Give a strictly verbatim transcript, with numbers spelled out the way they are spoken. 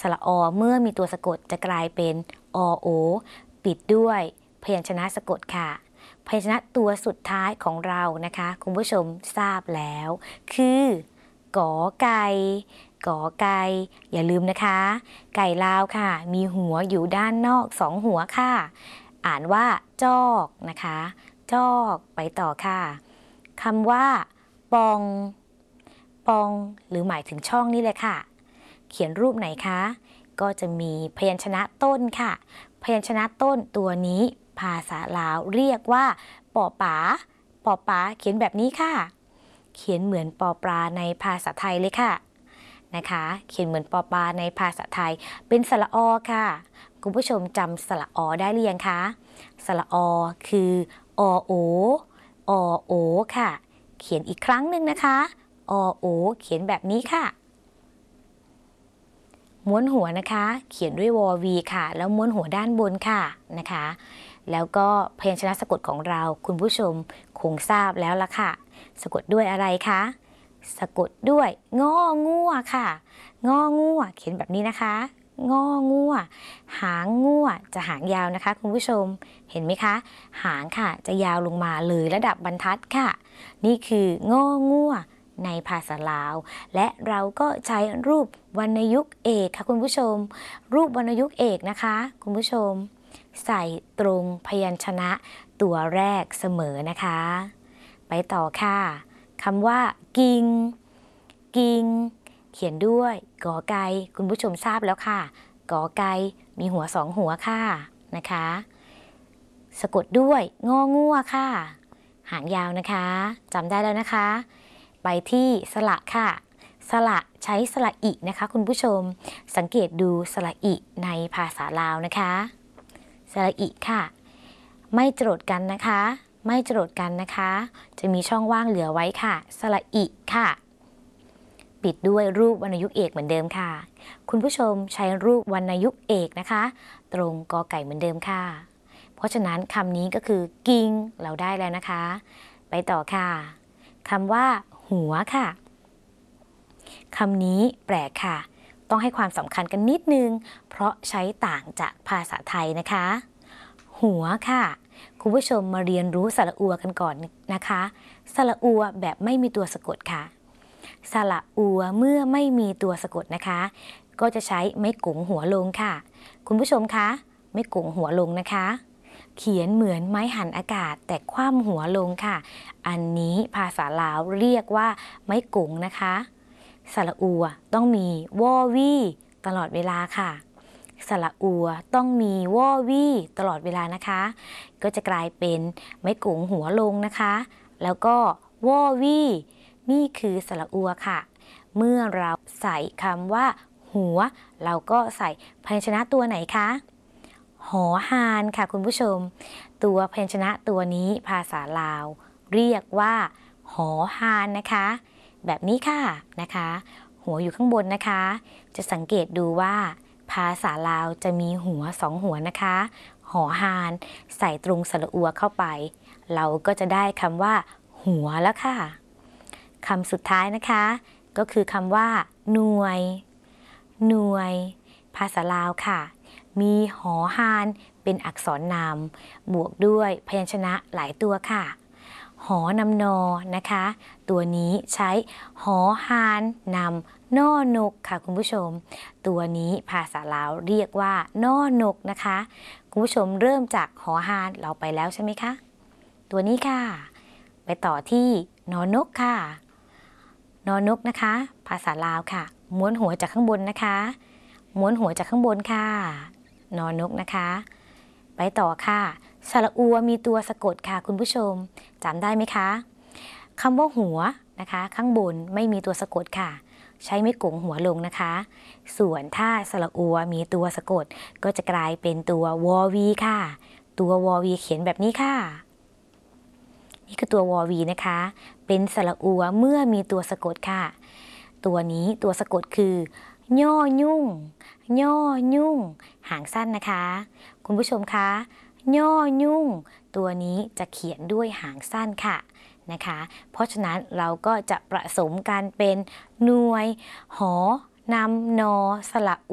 ระอเมื่อมีตัวสะกดจะกลายเป็นอโอปิดด้วยพยัญชนะสะกดค่ะพยัญชนะตัวสุดท้ายของเรานะคะคุณผู้ชมทราบแล้วคือกอไก่กอไก่อย่าลืมนะคะไก่ลาวค่ะมีหัวอยู่ด้านนอกสองหัวค่ะอ่านว่าจอกนะคะจอกไปต่อค่ะคำว่าปองปองหรือหมายถึงช่องนี่เลยค่ะเขียนรูปไหนคะก็จะมีพยัญชนะต้นค่ะพยัญชนะต้นตัวนี้ภาษาลาวเรียกว่าปอป๋าปอป๋าเขียนแบบนี้ค่ะเขียนเหมือนปอปลาในภาษาไทยเลยค่ะนะคะเขียนเหมือนปอปลาในภาษาไทยเป็นสระอค่ะคุณผู้ชมจำสระอได้หรือยังคะสระอคืออโออโอค่ะเขียนอีกครั้งหนึ่งนะคะอโอเขียนแบบนี้ค่ะม้วนหัวนะคะเขียนด้วยวอวีค่ะแล้วม้วนหัวด้านบนค่ะนะคะแล้วก็พยัญชนะสะกดของเราคุณผู้ชมคงทราบแล้วล่ะค่ะสะกดด้วยอะไรคะสะกดด้วยงองัวค่ะงองัวเขียนแบบนี้นะคะงองัวหางงัวจะหางยาวนะคะคุณผู้ชมเห็นไหมคะหางค่ะจะยาวลงมาเลยระดับบรรทัดค่ะนี่คืององัวในภาษาลาวและเราก็ใช้รูปวรรณยุกต์เอกค่ะคุณผู้ชมรูปวรรณยุกต์เอกนะคะคุณผู้ชมใส่ตรงพยัญชนะตัวแรกเสมอนะคะไปต่อค่ะคำว่ากิงกิงเขียนด้วยกอไก่คุณผู้ชมทราบแล้วค่ะกอไก่มีหัวสองหัวค่ะนะคะสะกดด้วยงองัวค่ะหางยาวนะคะจำได้แล้วนะคะไปที่สระค่ะสระใช้สระอินะคะคุณผู้ชมสังเกตดูสระอิในภาษาลาวนะคะสระอิค่ะไม่จรดกันนะคะไม่จรดกันนะคะจะมีช่องว่างเหลือไว้ค่ะสระอิค่ะปิดด้วยรูปวรรณยุกต์เอกเหมือนเดิมค่ะคุณผู้ชมใช้รูปวรรณยุกต์เอกนะคะตรงกอไก่เหมือนเดิมค่ะเพราะฉะนั้นคำนี้ก็คือกิงเราได้แล้วนะคะไปต่อค่ะคำว่าหัวค่ะคำนี้แปลกค่ะต้องให้ความสำคัญกันนิดนึงเพราะใช้ต่างจากภาษาไทยนะคะหัวค่ะคุณผู้ชมมาเรียนรู้สระอัวกันก่อนนะคะสระอัวแบบไม่มีตัวสะกดค่ะสระอัวเมื่อไม่มีตัวสะกดนะคะก็จะใช้ไม้กงหัวลงค่ะคุณผู้ชมคะไม้กงหัวลงนะคะเขียนเหมือนไม้หันอากาศแต่คว่ำหัวลงค่ะอันนี้ภาษาลาวเรียกว่าไม้กงนะคะสระอัวต้องมีวอวี่ตลอดเวลาค่ะสระอัวต้องมีวอวี่ตลอดเวลานะคะก็จะกลายเป็นไม้กงหัวลงนะคะแล้วก็วอวี่นี่คือสระอัวค่ะเมื่อเราใส่คำว่าหัวเราก็ใส่พยัญชนะตัวไหนคะหอหานค่ะคุณผู้ชมตัวพยัญชนะตัวนี้ภาษาลาวเรียกว่าหอหานนะคะแบบนี้ค่ะนะคะหัวอยู่ข้างบนนะคะจะสังเกตดูว่าภาษาลาวจะมีหัวสองหัวนะคะหอหานใส่ตรงสระอัวเข้าไปเราก็จะได้คำว่าหัวแล้วค่ะคำสุดท้ายนะคะก็คือคำว่าหน่วยหน่วยภาษาลาวค่ะมีหอหานเป็นอักษรนามบวกด้วยพยัญชนะหลายตัวค่ะหอนำนอนะคะตัวนี้ใช้หอหานนำนอนกค่ะคุณผู้ชมตัวนี้ภาษาลาวเรียกว่านอนกนะคะคุณผู้ชมเริ่มจากหอหานเราไปแล้วใช่ไหมคะตัวนี้ค่ะไปต่อที่นอนกค่ะนอนกนะคะภาษาลาวค่ะม้วนหัวจากข้างบนนะคะม้วนหัวจากข้างบนค่ะนอนกนะคะไปต่อค่ะสระอัวมีตัวสะกดค่ะคุณผู้ชมจำได้ไหมคะคำว่าหัวนะคะข้างบนไม่มีตัวสะกดค่ะใช้ไม้กงหัวลงนะคะส่วนถ้าสระอัวมีตัวสะกดก็จะกลายเป็นตัววอวีค่ะตัววอวีเขียนแบบนี้ค่ะนี่คือตัววอวีนะคะเป็นสระอัวเมื่อมีตัวสะกดค่ะตัวนี้ตัวสะกดคือย่อยุ่งย่อยุ่งหางสั้นนะคะคุณผู้ชมคะย่อยุ่งตัวนี้จะเขียนด้วยหางสั้นค่ะนะคะเพราะฉะนั้นเราก็จะผสมกันเป็นหน่วยหอนำนอสระ